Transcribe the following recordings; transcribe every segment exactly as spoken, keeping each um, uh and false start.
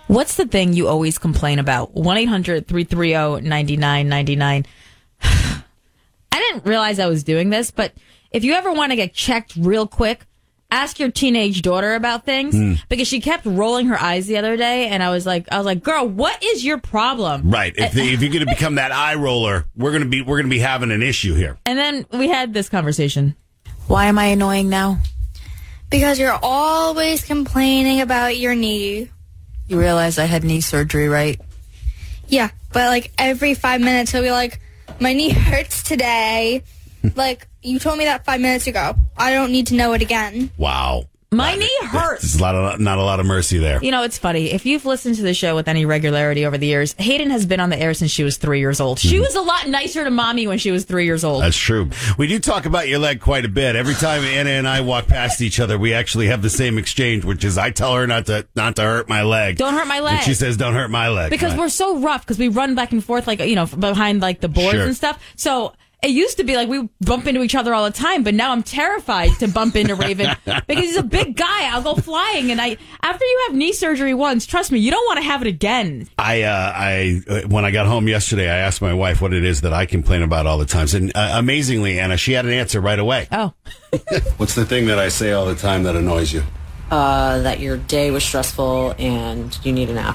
What's the thing you always complain about? one eight hundred three three zero nine nine nine nine. I didn't realize I was doing this, but if you ever want to get checked real quick, ask your teenage daughter about things, mm. because she kept rolling her eyes the other day, and I was like, I was like, girl, what is your problem? Right. If, the, if you're going to become that eye roller, we're going to be we're going to be having an issue here. And then we had this conversation. Why am I annoying now? Because you're always complaining about your knee. You realize I had knee surgery, right? Yeah, but like every five minutes he'll be like, my knee hurts today. Like, you told me that five minutes ago. I don't need to know it again. Wow. My knee hurts. There's a lot of, not a lot of mercy there. You know, it's funny. If you've listened to the show with any regularity over the years, Hayden has been on the air since she was three years old. She mm. was a lot nicer to mommy when she was three years old. That's true. We do talk about your leg quite a bit. Every time Anna and I walk past each other, we actually have the same exchange, which is I tell her not to not to hurt my leg. Don't hurt my leg. And she says, don't hurt my leg. Because right. we're so rough, because we run back and forth, like, you know, behind like the boards sure. and stuff. So it used to be like we bump into each other all the time, but now I'm terrified to bump into Raven because he's a big guy. I'll go flying, and I after you have knee surgery once, trust me, you don't want to have it again. I, uh, I when I got home yesterday, I asked my wife what it is that I complain about all the time, and uh, amazingly, Anna, she had an answer right away. Oh, what's the thing that I say all the time that annoys you? Uh, that your day was stressful and you need a nap.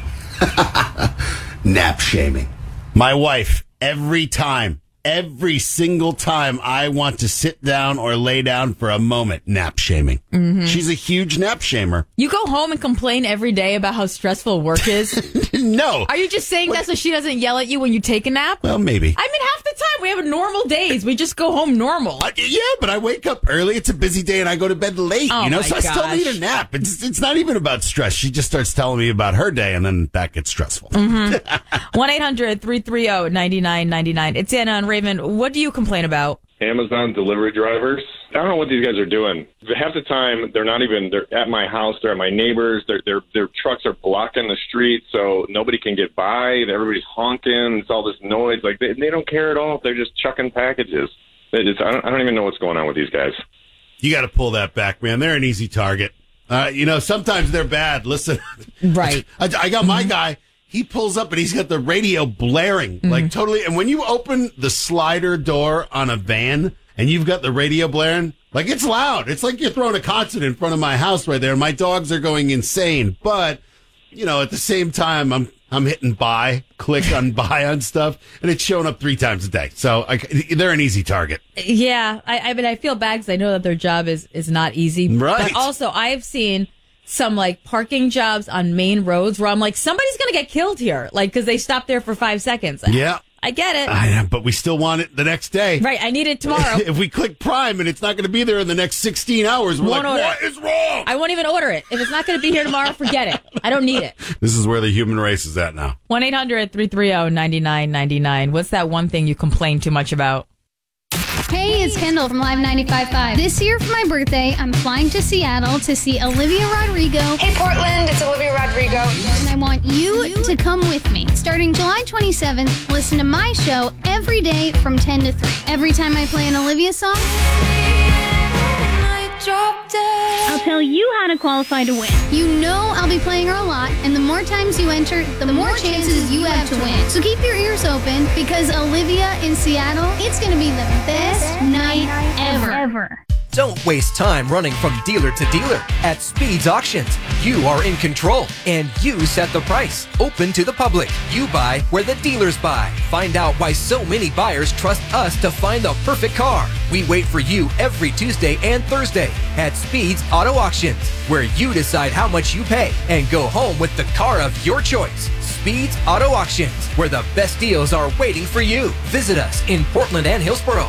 Nap shaming. My wife, every time. Every single time I want to sit down or lay down for a moment, nap shaming. Mm-hmm. She's a huge nap shamer. You go home and complain every day about how stressful work is? No. Are you just saying that so she doesn't yell at you when you take a nap? Well, maybe. I mean, half the time we have normal days. We just go home normal. Uh, yeah, but I wake up early. It's a busy day, and I go to bed late. Oh, you know, my so I still gosh. need a nap. It's it's not even about stress. She just starts telling me about her day, and then that gets stressful. Mm-hmm. one eight hundred three three zero nine nine nine nine. It's Anna and Raven. What do you complain about? Amazon delivery drivers. I don't know what these guys are doing. Half the time, they're not even, they're at my house, they're at my neighbors, their their their trucks are blocking the street so nobody can get by, everybody's honking, it's all this noise. Like, they, they don't care at all if they're just chucking packages. They just, I, don't, I don't even know what's going on with these guys. You got to pull that back, man. They're an easy target. Uh, you know, sometimes they're bad. Listen. Right. I, I got my guy. He pulls up and he's got the radio blaring, mm-hmm. like totally. And when you open the slider door on a van and you've got the radio blaring, like it's loud. It's like you're throwing a concert in front of my house right there. My dogs are going insane. But, you know, at the same time, I'm I'm hitting buy, click on buy on stuff, and it's showing up three times a day. So I, they're an easy target. Yeah. I, I mean, I feel bad because I know that their job is, is not easy. Right. But also, I've seen some like parking jobs on main roads where I'm like, somebody's going to get killed here. Like, because they stopped there for five seconds. Yeah. I get it. I know, but we still want it the next day. Right. I need it tomorrow. If we click Prime and it's not going to be there in the next sixteen hours, we're Won't like, order. What is wrong? I won't even order it. If it's not going to be here tomorrow, forget it. I don't need it. This is where the human race is at now. one eight hundred three three zero nine nine nine nine. What's that one thing you complain too much about? Hey, it's Kendall from Live ninety-five point five. This year for my birthday, I'm flying to Seattle to see Olivia Rodrigo. Hey, Portland, it's Olivia Rodrigo. And I want you to come with me. Starting July twenty-seventh, listen to my show every day from ten to three. Every time I play an Olivia song, I'll tell you how to qualify to win. You know I'll be playing her a lot, and the more times you enter, the, the more, more chances you have to win. So keep your ears open, because Olivia in Seattle, it's going to be the best night ever. ever. Don't waste time running from dealer to dealer. At Speed's Auctions, you are in control, and you set the price. Open to the public. You buy where the dealers buy. Find out why so many buyers trust us to find the perfect car. We wait for you every Tuesday and Thursday at Speed's Auto Auctions, where you decide how much you pay and go home with the car of your choice. Speed's Auto Auctions, where the best deals are waiting for you. Visit us in Portland and Hillsboro.